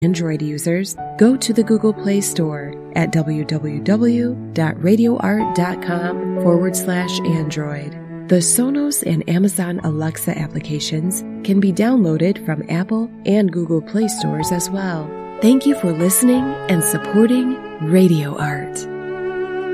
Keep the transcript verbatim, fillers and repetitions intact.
Android users, go to the Google Play Store at www.radioart.com forward slash Android. The Sonos and Amazon Alexa applications can be downloaded from Apple and Google Play stores as well. Thank you for listening and supporting Radio Art.